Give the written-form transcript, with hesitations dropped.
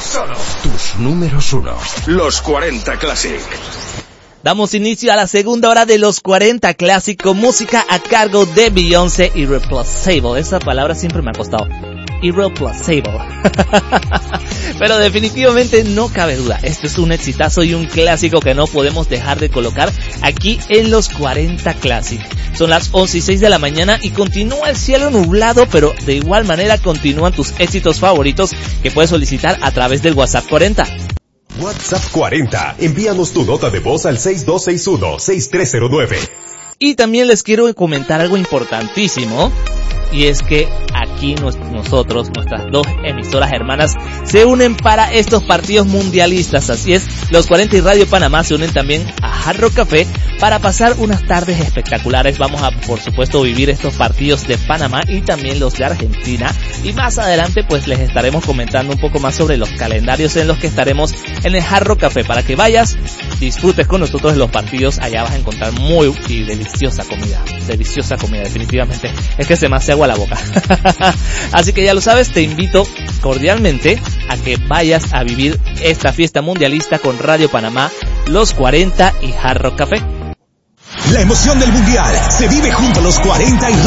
Solo tus números 1. Los 40 Classic. Damos inicio a la segunda hora de los 40 Classic con música a cargo de Beyoncé, Irreplaceable. Esa palabra siempre me ha costado. Irreplaceable. Pero definitivamente no cabe duda, este es un exitazo y un clásico que no podemos dejar de colocar aquí en los 40 Classic. Son las 11:06 de la mañana y continúa el cielo nublado, pero de igual manera continúan tus éxitos favoritos que puedes solicitar a través del WhatsApp 40. WhatsApp 40. Envíanos tu nota de voz al 6261-6309. Y también les quiero comentar algo importantísimo, y es que aquí nosotros, nuestras dos emisoras hermanas, se unen para estos partidos mundialistas. Así es, los 40 y Radio Panamá se unen también a Hard Rock Café para pasar unas tardes espectaculares. Vamos a, por supuesto, vivir estos partidos de Panamá y también los de Argentina. Y más adelante, pues les estaremos comentando un poco más sobre los calendarios en los que estaremos en el Hard Rock Café. Para que vayas, disfrutes con nosotros los partidos. Allá vas a encontrar muy y deliciosa comida, definitivamente. Es que se me hace agua la boca. Así que ya lo sabes, te invito cordialmente a que vayas a vivir esta fiesta mundialista con Radio Panamá, los 40 y Hard Rock Café. La emoción del mundial se vive junto a los 40 y